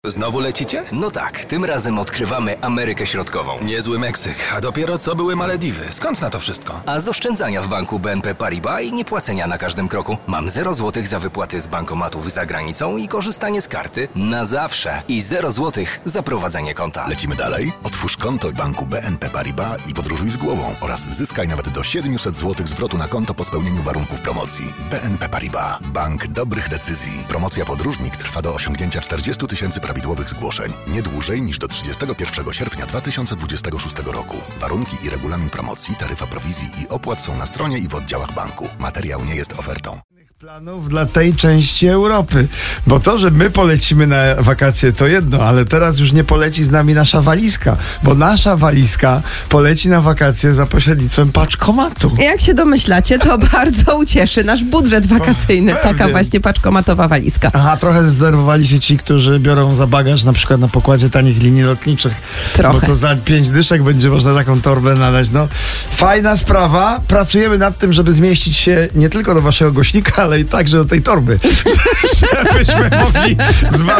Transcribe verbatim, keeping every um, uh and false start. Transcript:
Znowu lecicie? No tak, tym razem odkrywamy Amerykę Środkową. Niezły Meksyk, a dopiero co były Malediwy. Skąd na to wszystko? A z oszczędzania w banku B N P Paribas i niepłacenia na każdym kroku. Mam zero złotych za wypłaty z bankomatów za granicą i korzystanie z karty na zawsze. I zero złotych za prowadzenie konta. Lecimy dalej? Otwórz konto w banku B N P Paribas i podróżuj z głową oraz zyskaj nawet do siedemset złotych zwrotu na konto po spełnieniu warunków promocji. B N P Paribas. Bank dobrych decyzji. Promocja Podróżnik trwa do osiągnięcia czterdziestu tysięcy prawidłowych zgłoszeń. Nie dłużej niż do trzydziestego pierwszego sierpnia dwa tysiące dwudziestego szóstego roku. Warunki i regulamin promocji, taryfa prowizji i opłat są na stronie i w oddziałach banku. Materiał nie jest ofertą. Planów dla tej części Europy, bo to, że my polecimy na wakacje to jedno, ale teraz już nie poleci z nami nasza walizka, bo nasza walizka poleci na wakacje za pośrednictwem paczkomatu. Jak się domyślacie, to bardzo ucieszy nasz budżet wakacyjny, Pewnie. taka właśnie paczkomatowa walizka. Aha, trochę zdenerwowali się ci, którzy biorą za bagaż na przykład na pokładzie tanich linii lotniczych. Trochę. Bo to za pięć dyszek będzie można taką torbę nadać. No, fajna sprawa. Pracujemy nad tym, żeby zmieścić się nie tylko do waszego głośnika, ale i także do tej torby. Żebyśmy mogli z wami